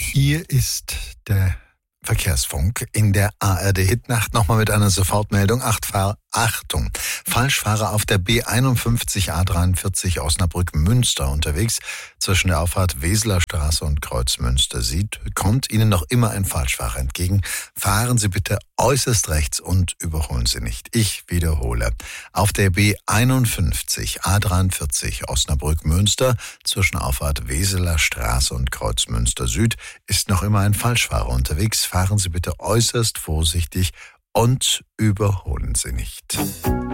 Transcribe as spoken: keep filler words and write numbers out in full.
Hier ist der Verkehrsfunk in der A R D-Hitnacht. Nochmal mit einer Sofortmeldung. Acht Fahr Achtung! Falschfahrer auf der B einundfünfzig A dreiundvierzig Osnabrück-Münster unterwegs. Zwischen der Auffahrt Weseler Straße und Kreuz Münster Süd kommt Ihnen noch immer ein Falschfahrer entgegen. Fahren Sie bitte äußerst rechts und überholen Sie nicht. Ich wiederhole. Auf der B einundfünfzig A dreiundvierzig Osnabrück-Münster zwischen Auffahrt Weseler Straße und Kreuz Münster Süd ist noch immer ein Falschfahrer unterwegs. Fahren Sie bitte äußerst vorsichtig und überholen Sie nicht.